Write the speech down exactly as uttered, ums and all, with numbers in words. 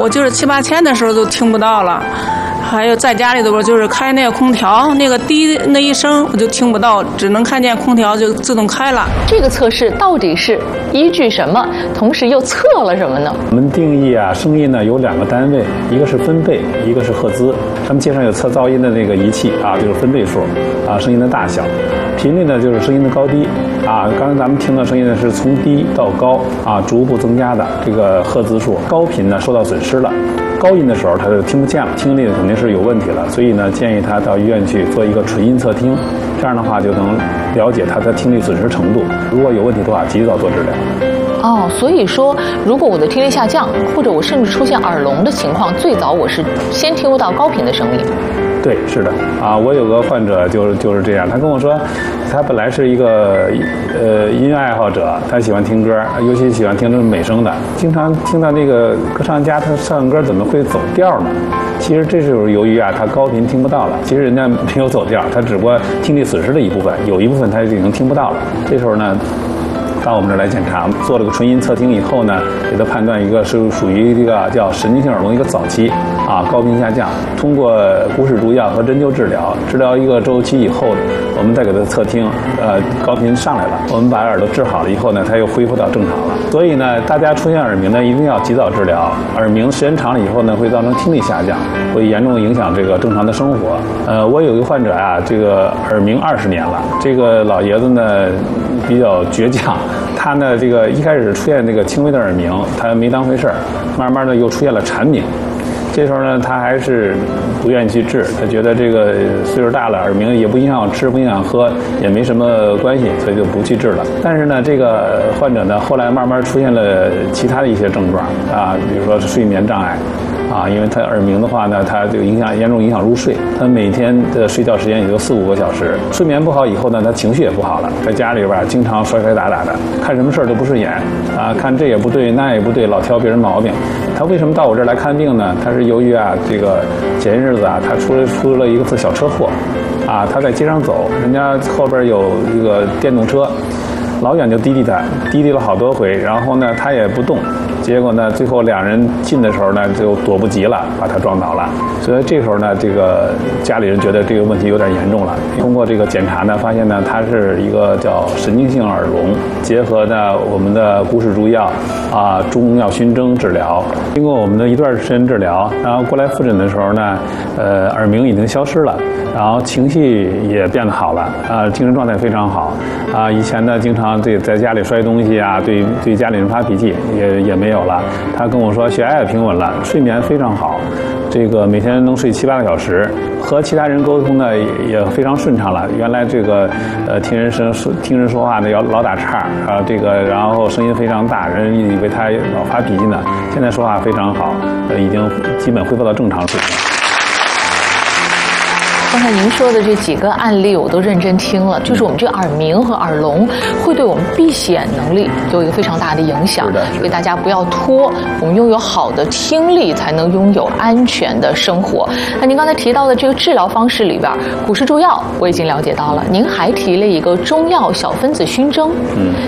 我就是七八千的时候都听不到了。还有在家里头，就是开那个空调，那个滴那一声我就听不到，只能看见空调就自动开了。 这个测试到底是依据什么？同时又测了什么呢？ 我们定义啊，声音呢有两个单位，一个是分贝，一个是赫兹。他们街上有测噪音的那个仪器啊，就是分贝数啊，声音的大小。频率呢就是声音的高低啊。刚才咱们听到声音呢是从低到高啊，逐步增加的这个赫兹数。高频呢受到损失了。高音的时候他就听不见了，听力肯定是有问题了，所以呢建议他到医院去做一个纯音测听，这样的话就能了解他的听力损失程度，如果有问题的话及早做治疗。 哦，所以说如果我的听力下降，或者我甚至出现耳聋的情况，最早我是先听不到高频的声音。 对，是的啊，我有个患者就是就是这样，他跟我说，他本来是一个呃音乐爱好者，他喜欢听歌，尤其喜欢听这种美声的，经常听到那个歌唱家他唱歌怎么会走调呢？其实这是由于啊他高频听不到了，其实人家没有走调，他只不过听力损失的一部分，有一部分他已经听不到了。这时候呢，到我们这儿来检查，做了个纯音测听以后呢，给他判断一个是属于一个叫神经性耳聋一个早期啊，高频下降，通过骨sử助药和针灸治疗，治疗一个周期以后，我们再给他测听，呃，高频上来了，我们把耳朵治好了以后呢，他又恢复到正常了。所以呢，大家出现耳鸣呢，一定要及早治疗。耳鸣时间长了以后呢，会造成听力下降，会严重影响这个正常的生活。呃，我有一个患者啊，这个耳鸣二十年了，这个老爷子呢比较倔强。他呢，这个一开始出现这个轻微的耳鸣，他没当回事儿，慢慢的又出现了蝉鸣。这时候呢，他还是不愿意去治，他觉得这个岁数大了，耳鸣也不影响吃，不影响喝，也没什么关系，所以就不去治了。但是呢，这个患者呢，后来慢慢出现了其他的一些症状啊，比如说睡眠障碍。啊，因为他耳鸣的话呢，他就影响严重影响入睡，他每天的睡觉时间也就四五个小时，睡眠不好以后呢，他情绪也不好了，在家里边经常摔摔打打的，看什么事儿都不顺眼啊，看这也不对那也不对，老挑别人毛病。他为什么到我这儿来看病呢？他是由于啊，这个前些日子啊，他出了出了一个次小车祸，啊，他在街上走，人家后边有一个电动车，老远就滴滴他，滴滴了好多回，然后呢，他也不动。结果呢，最后两人近的时候呢，就躲不及了，把他撞倒了。所以这时候呢，这个家里人觉得这个问题有点严重了。通过这个检查呢，发现呢，他是一个叫神经性耳聋，结合呢我们的骨sử助药啊，中药熏蒸治疗。经过我们的一段时间治疗，然后过来复诊的时候呢，呃，耳鸣已经消失了，然后情绪也变得好了，啊，精神状态非常好。啊，以前呢，经常对在家里摔东西啊，对对家里人发脾气，也也没有了。他跟我说血压也平稳了，睡眠非常好，这个每天能睡七八个小时，和其他人沟通呢也非常顺畅了。原来这个呃听人声说听人说话呢要老打岔啊，这个然后声音非常大，人以为他老发脾气呢。现在说话非常好，呃，已经基本恢复到正常水平。 刚才您说的这几个案例我都认真听了，就是我们这个耳鸣和耳聋会对我们避险能力有一个非常大的影响，所以大家不要拖，我们拥有好的听力才能拥有安全的生活。那您刚才提到的这个治疗方式里边，骨sử助药我已经了解到了，您还提了一个中药小分子熏蒸，嗯，